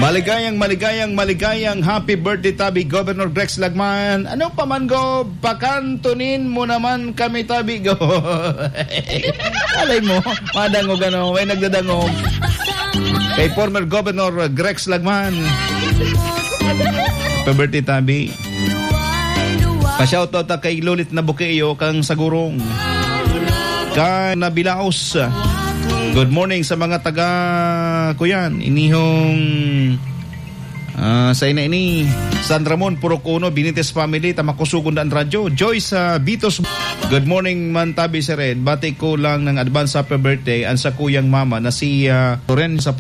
Maligayang happy birthday tabi Governor Grex Lagman. Ano pa man go, pakantunin mo naman kami tabi go. Alay mo, madangog ano, may nagdadangog. Kay former Governor Grex Lagman. Happy birthday tabi. Pa-shoutout kay Lulit na Bukeyo kang Sagurong. Kay Nabilaos. Good morning sa mga taga kuyan inihong sa ina ini San Ramon, Purok Uno, Binites Family, Tamakusugod ang radyo. Joyce Bitos. Good morning man tabi si Red. Bati ko lang ng advance happy birthday ang sa kuyang mama na si Loren sa